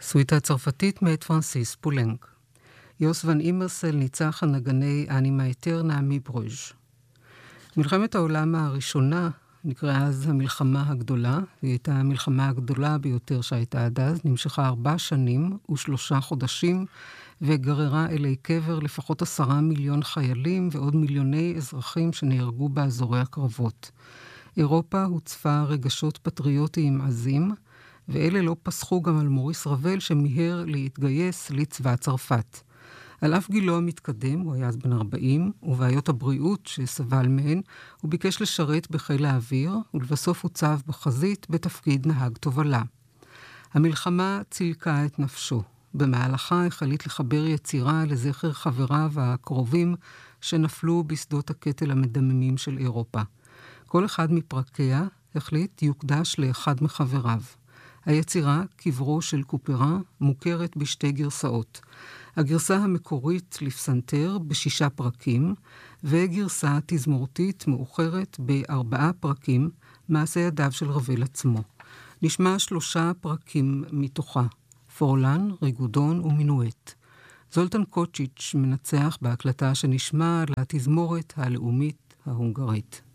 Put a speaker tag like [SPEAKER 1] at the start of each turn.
[SPEAKER 1] סוויטה הצרפתית מאת פרנסיס פולנק. יוס ון אימרסל ניצח הנגני אנימה אתרנה מברוז'. מלחמת העולם הראשונה נקראה אז המלחמה הגדולה, היא הייתה המלחמה הגדולה ביותר שהייתה עד אז, נמשכה 4 שנים ו3 חודשים, וגררה אלי קבר לפחות 10 מיליון חיילים ועוד מיליוני אזרחים שנהרגו באזורי הקרבות. אירופה הוצפה רגשות פטריוטיים עזים, ואלה לא פסחו גם על מוריס רבל שמיהר להתגייס לצבא צרפת. על אף גילו המתקדם, הוא היה אז בן 40, ובעיות הבריאות שסבל מהן, הוא ביקש לשרת בחיל האוויר, ולבסוף הוצב בחזית בתפקיד נהג תובלה. המלחמה צילקה את נפשו. במהלכה החליט לחבר יצירה לזכר חבריו הקרובים שנפלו בשדות הקטל המדממים של אירופה. כל אחד מפרקיה החליט יוקדש לאחד מחבריו. היצירה, קברו של קופרה, מוכרת בשתי גרסאות. הגרסה המקורית לפסנתר ב6 פרקים, וגרסה תזמורתית מאוחרת ב4 פרקים, מעשה ידיו של רבל עצמו. נשמע 3 פרקים מתוכה, פורלן, ריגודון ומינואט. זולטן קוצ'יץ' מנצח בהקלטה שנשמע לתזמורת הלאומית ההונגרית.